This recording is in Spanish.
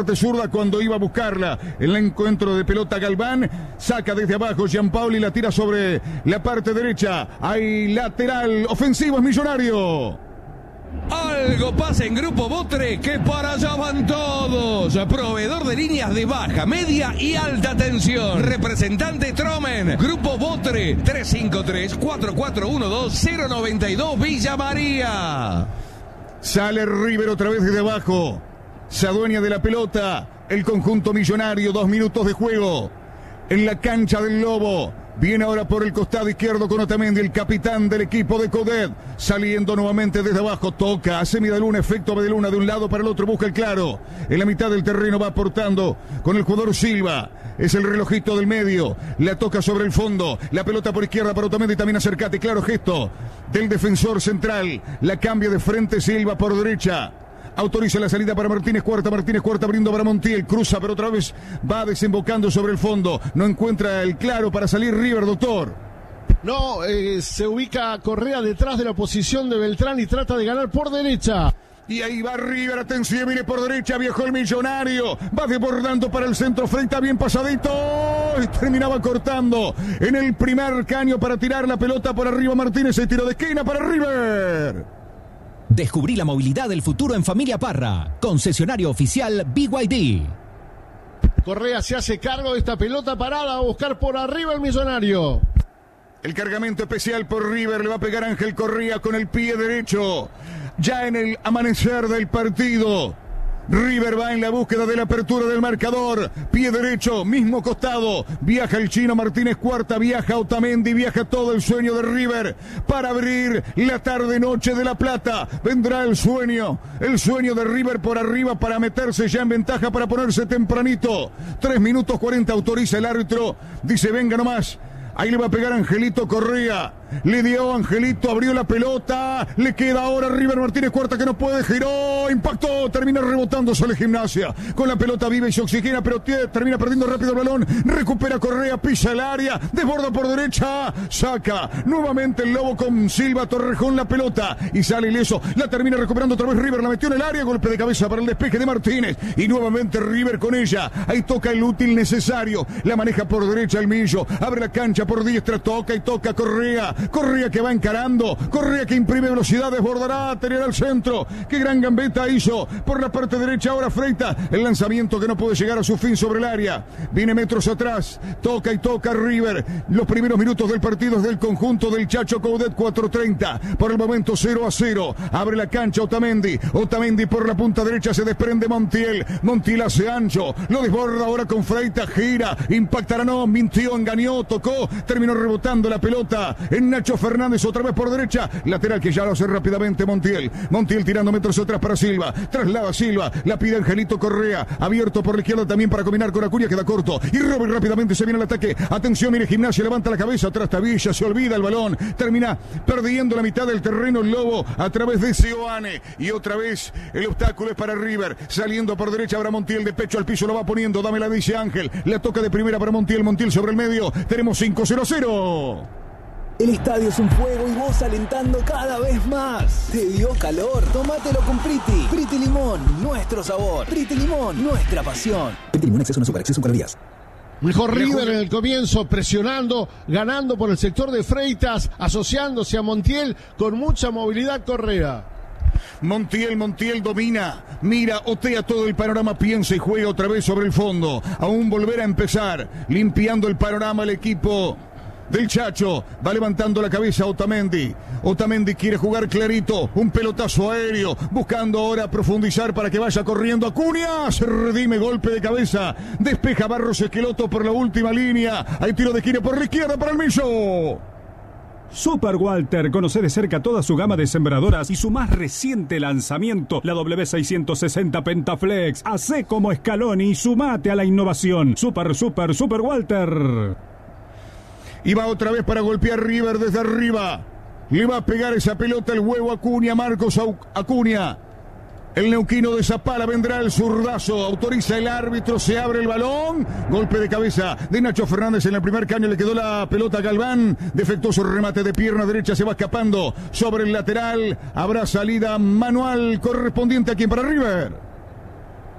zurda cuando iba a buscarla. El encuentro de pelota Galván, saca desde abajo Gianpaoli, la tira sobre la parte derecha. Hay lateral ofensivo, es Millonario. Algo pasa en Grupo Botre, que para allá van todos. Proveedor de líneas de baja, media y alta tensión. Representante Tromen. Grupo Botre, 353-4412-092 Villa María. Sale River otra vez desde abajo. Se adueña de la pelota el conjunto millonario. 2 minutos de juego en la cancha del Lobo. Viene ahora por el costado izquierdo con Otamendi, el capitán del equipo de Codet. Saliendo nuevamente desde abajo. Toca, hace Medaluna, efecto Medaluna de un lado para el otro. Busca el claro. En la mitad del terreno va aportando con el jugador Silva. Es el relojito del medio. La toca sobre el fondo. La pelota por izquierda para Otamendi. También acercate. Claro gesto del defensor central. La cambia de frente Silva por derecha. Autoriza la salida para Martínez Cuarta abriendo para Montiel, cruza pero otra vez va desembocando sobre el fondo, no encuentra el claro para salir River, doctor. No, se ubica Correa detrás de la posición de Beltrán y trata de ganar por derecha. Y ahí va River, atención, viene por derecha, viajó el Millonario, va desbordando para el centro, frente bien pasadito, y terminaba cortando en el primer caño para tirar la pelota por arriba Martínez, se tiró de esquina para River. Descubrí la movilidad del futuro en Familia Parra. Concesionario oficial BYD. Correa se hace cargo de esta pelota parada, a buscar por arriba el Millonario. El cargamento especial por River, le va a pegar Ángel Correa con el pie derecho. Ya en el amanecer del partido. River va en la búsqueda de la apertura del marcador. Pie derecho, mismo costado. Viaja el chino Martínez Cuarta, viaja Otamendi, viaja todo el sueño de River para abrir la tarde-noche de La Plata. Vendrá el sueño de River por arriba para meterse ya en ventaja, para ponerse tempranito. 3 minutos 40 autoriza el árbitro. Dice, venga nomás. Ahí le va a pegar Angelito Correa. Le dio Angelito, abrió la pelota. Le queda ahora River Martínez Cuarta que no puede, giró, impactó, termina rebotando sobre Gimnasia. Con la pelota viva y se oxigena, pero termina perdiendo rápido el balón. Recupera Correa, pisa el área, desborda por derecha, saca nuevamente el Lobo con Silva Torrejón la pelota y sale ileso. La termina recuperando otra vez River, la metió en el área, golpe de cabeza para el despeje de Martínez. Y nuevamente River con ella. Ahí toca el útil necesario. La maneja por derecha el Millo. Abre la cancha por diestra, toca y toca Correa. Correa que va encarando, Correa que imprime velocidad, desbordará, tener al centro. Qué gran gambeta hizo por la parte derecha ahora Freita. El lanzamiento que no puede llegar a su fin sobre el área. Viene metros atrás, toca y toca River. Los primeros minutos del partido es del conjunto del Chacho Coudet, 4:30. Por el momento 0-0. Abre la cancha Otamendi. Otamendi por la punta derecha, se desprende Montiel. Montiel hace ancho, lo desborda ahora con Freita, gira, impactará, no, mintió, engañó, tocó, terminó rebotando la pelota en Nacho Fernández, otra vez por derecha, lateral que ya lo hace rápidamente Montiel tirando metros atrás para Silva, traslada Silva, la pide Angelito Correa, abierto por la izquierda también para combinar con Acuña, queda corto, y Robert rápidamente se viene al ataque, atención, mire Gimnasia, levanta la cabeza, atrás Tavilla, se olvida el balón, termina perdiendo la mitad del terreno el Lobo a través de Seoane, y otra vez el obstáculo es para River, saliendo por derecha ahora Montiel, de pecho al piso lo va poniendo, dámela dice Ángel, la toca de primera para Montiel sobre el medio, tenemos 5-0-0. El estadio es un fuego y vos alentando cada vez más. ¿Te dio calor? Tómatelo con Priti. Priti Limón, nuestro sabor. Priti Limón, nuestra pasión. Priti Limón, exceso no azúcar, exceso calorías. Mejor River en el comienzo, presionando, ganando por el sector de Freitas, asociándose a Montiel con mucha movilidad Correa. Montiel domina, mira, otea todo el panorama, piensa y juega otra vez sobre el fondo. Aún volver a empezar, limpiando el panorama el equipo del Chacho, va levantando la cabeza Otamendi quiere jugar clarito, un pelotazo aéreo, buscando ahora profundizar para que vaya corriendo Acuña, se redime, golpe de cabeza, despeja Barros Esqueloto por la última línea, hay tiro de esquina por la izquierda para el Millo. Super Walter, conoce de cerca toda su gama de sembradoras y su más reciente lanzamiento, la W660 Pentaflex. Hacé como Scaloni y sumate a la innovación. Super Walter. Y va otra vez para golpear River desde arriba. Le va a pegar esa pelota el huevo Acuña, Marcos Acuña. El neuquino de Zapala, vendrá el zurdazo, autoriza el árbitro, se abre el balón, golpe de cabeza de Nacho Fernández en el primer caño, le quedó la pelota a Galván, defectuoso remate de pierna derecha, se va escapando sobre el lateral, habrá salida manual correspondiente a quien para River.